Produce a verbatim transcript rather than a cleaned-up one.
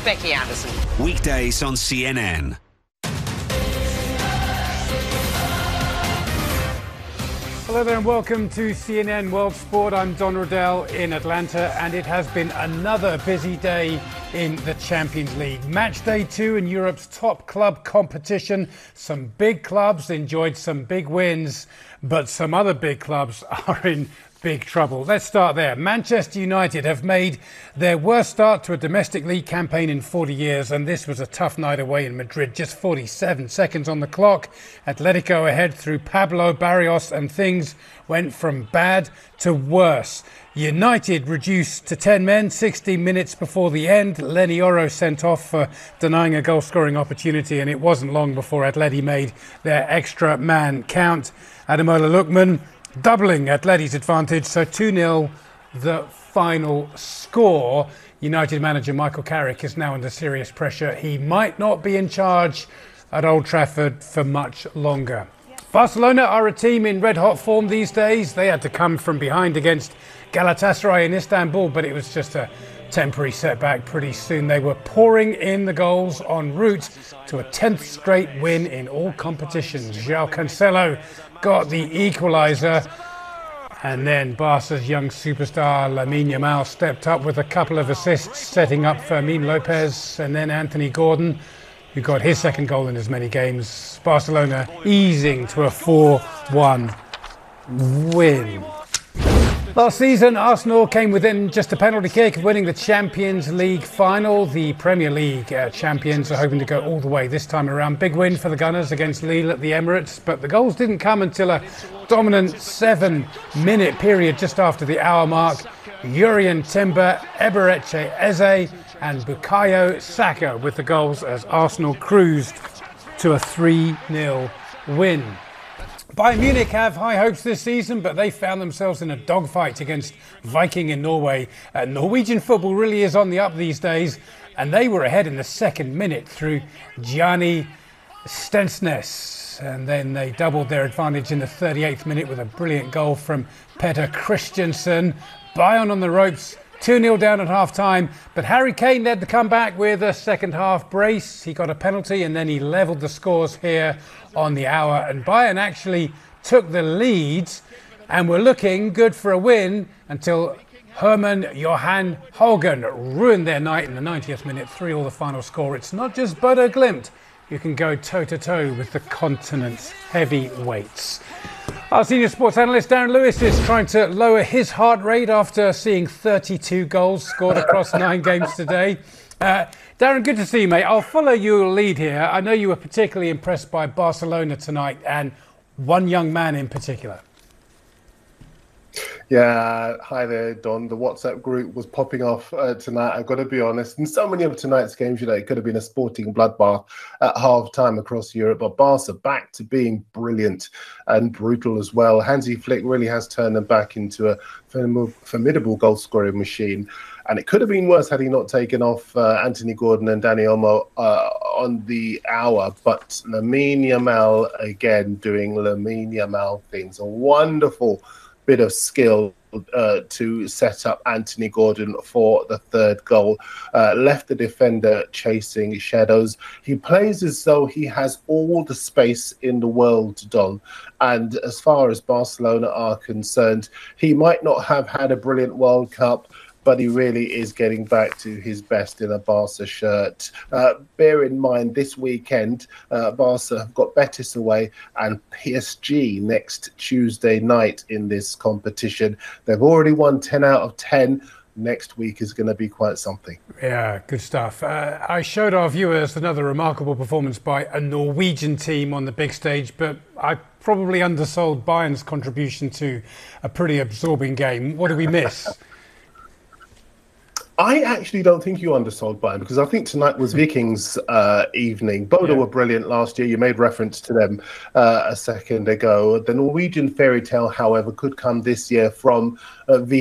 Becky Anderson. Weekdays on C N N. Hello there and welcome to C N N World Sport. I'm Don Riddell in Atlanta, and it has been another busy day in the Champions League. Match day two in Europe's top club competition. Some big clubs enjoyed some big wins, but some other big clubs are in big trouble. Let's start there. Manchester United have made their worst start to a domestic league campaign in forty years, and this was a tough night away in Madrid. Just forty-seven seconds on the clock. Atletico ahead through Pablo Barrios, and things went from bad to worse. United reduced to ten men sixteen minutes before the end. Lenny Oro sent off for denying a goal-scoring opportunity, and it wasn't long before Atleti made their extra man count. Ademola Lookman doubling Atleti's advantage, so two nil the final score. United manager Michael Carrick is now under serious pressure. He might not be in charge at Old Trafford for much longer. Barcelona are a team in red-hot form these days. They had to come from behind against Galatasaray in Istanbul, but it was just a temporary setback. Pretty soon they were pouring in the goals en route to a tenth straight win in all competitions. João Cancelo got the equaliser, and then Barca's young superstar Lamine Yamal stepped up with a couple of assists, setting up Fermin Lopez, and then Anthony Gordon, who got his second goal in as many games. Barcelona easing to a four one win. Last season, Arsenal came within just a penalty kick of winning the Champions League final. The Premier League uh, champions are hoping to go all the way this time around. Big win for the Gunners against Lille at the Emirates, but the goals didn't come until a dominant seven-minute period just after the hour mark. Jurrien Timber, Eberechi Eze and Bukayo Saka with the goals as Arsenal cruised to a three nil win. Bayern Munich have high hopes this season, but they found themselves in a dogfight against Viking in Norway. Uh, Norwegian football really is on the up these days, and they were ahead in the second minute through Gianni Stensnes. And then they doubled their advantage in the thirty-eighth minute with a brilliant goal from Petter Christiansen. Bayern on the ropes, two nil down at half-time, but Harry Kane led the comeback with a second-half brace. He got a penalty, and then he levelled the scores here on the hour, and Bayern actually took the lead and were looking good for a win until Hermann Johan Hogan ruined their night in the ninetieth minute, three all the final score. It's not just Bodo Glimt who can go toe-to-toe with the continent's heavyweights. Our senior sports analyst Darren Lewis is trying to lower his heart rate after seeing thirty-two goals scored across nine games today. Uh, Darren, good to see you, mate. I'll follow your lead here. I know you were particularly impressed by Barcelona tonight, and one young man in particular. Yeah, hi there, Don. The WhatsApp group was popping off uh, tonight, I've got to be honest. In so many of tonight's games, you know, it could have been a sporting bloodbath at half-time across Europe, but Barca back to being brilliant and brutal as well. Hansi Flick really has turned them back into a formidable goal-scoring machine. And it could have been worse had he not taken off uh, Anthony Gordon and Dani Olmo uh, on the hour. But Lamine Yamal, again, doing Lamine Yamal things. A wonderful bit of skill uh, to set up Anthony Gordon for the third goal. Uh, left the defender chasing shadows. He plays as though he has all the space in the world, Don. And as far as Barcelona are concerned, he might not have had a brilliant World Cup, but he really is getting back to his best in a Barca shirt. Uh, bear in mind, this weekend, uh, Barca have got Betis away and P S G next Tuesday night in this competition. They've already won ten out of ten. Next week is going to be quite something. Yeah, good stuff. Uh, I showed our viewers another remarkable performance by a Norwegian team on the big stage, but I probably undersold Bayern's contribution to a pretty absorbing game. What did we miss? I actually don't think you undersold Bayern, because I think tonight was Vikings' uh, evening. Bodo yeah. were brilliant last year. You made reference to them uh, a second ago. The Norwegian fairy tale, however, could come this year from uh,